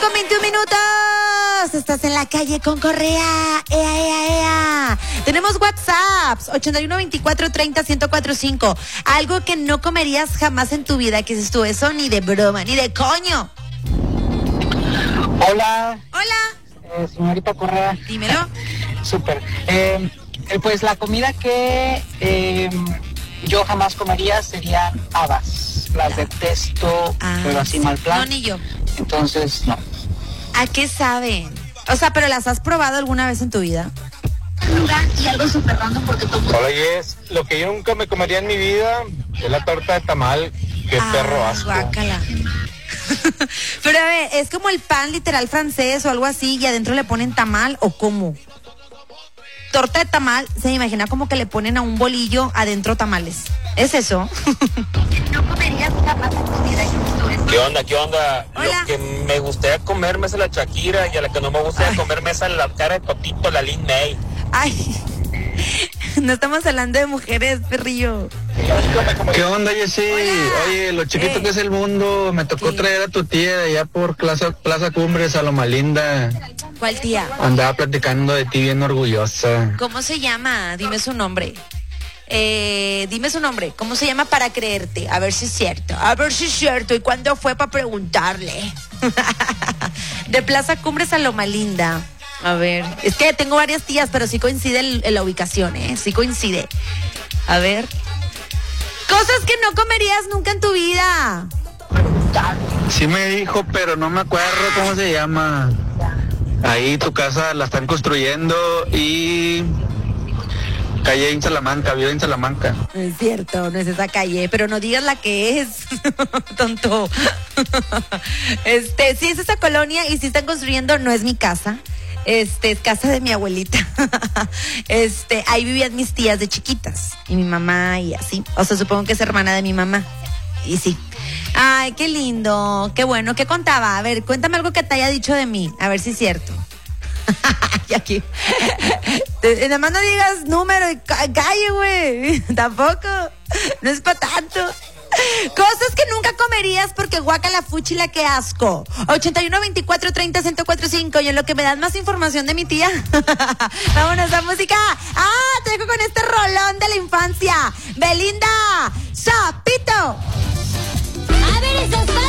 8:21. Estás en la calle con Correa. ¡Ea, ea, ea! Tenemos WhatsApps. 8124301045. Algo que no comerías jamás en tu vida. ¿Qué dices tú? Eso ni de broma, ni de coño. Hola. Hola. Señorita Correa. Dímelo. Súper. Pues la comida que yo jamás comería serían habas. Las detesto, pero así mal plan. No, ni yo. Entonces, no. ¿A qué saben? O sea, ¿pero las has probado alguna vez en tu vida? Y algo súper random porque Hola, Yes. Lo que yo nunca me comería en mi vida es la torta de tamal. Qué perro asco. Guácala. Pero a ver, ¿es como el pan literal francés o algo así y adentro le ponen tamal o cómo? Torta de tamal, se me imagina como que le ponen a un bolillo adentro tamales. ¿Es eso? no comerías jamás en tu vida. ¿Qué onda? Hola. Lo que me gustaría comerme es la Shakira y a la que no me gustaría comerme es la cara de Totito, la Lin May. Ay, no estamos hablando de mujeres, perrillo. ¿Qué onda, Jessy? Hola. Oye, lo chiquito que es el mundo, me tocó ¿Qué? traer a tu tía de allá por Plaza Cumbres, a Loma Linda. ¿Cuál tía? Andaba platicando de ti bien orgullosa. ¿Cómo se llama? Dime su nombre. Dime su nombre. ¿Cómo se llama para creerte? A ver si es cierto. ¿Y cuándo fue para preguntarle? De Plaza Cumbres a Loma Linda. A ver. Es que tengo varias tías, pero sí coincide en la ubicación, ¿eh? Sí coincide. A ver. Cosas que no comerías nunca en tu vida. Sí me dijo, pero no me acuerdo cómo se llama. Ahí tu casa la están construyendo y... Calle en Salamanca, vivo en Salamanca. No es cierto, no es esa calle, pero no digas la que es, tonto. Sí es esa colonia y si están construyendo, no es mi casa. Es casa de mi abuelita. Ahí vivían mis tías de chiquitas y mi mamá y así. O sea, supongo que es hermana de mi mamá. Y sí. Ay, qué lindo, qué bueno. ¿Qué contaba? A ver, cuéntame algo que te haya dicho de mí, a ver si es cierto. Y aquí. Nada más no digas número y calle, güey. Tampoco. No es para tanto. Cosas que nunca comerías porque guácala fuchila, qué asco. 8124301045. Y en lo que me dan más información de mi tía. Vámonos a música. Te dejo con este rolón de la infancia. Belinda, Sapito. A ver esas manos.